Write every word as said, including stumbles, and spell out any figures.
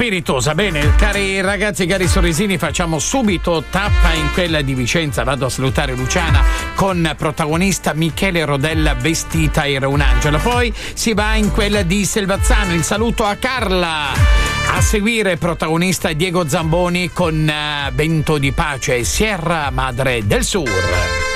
spiritosa. Bene, cari ragazzi, cari sorrisini, facciamo subito tappa in quella di Vicenza. Vado a salutare Luciana con protagonista Michele Rodella, vestita era un angelo. Poi si va in quella di Selvazzano, il saluto a Carla. A seguire protagonista Diego Zamboni con uh, Vento di Pace, Sierra Madre del Sur.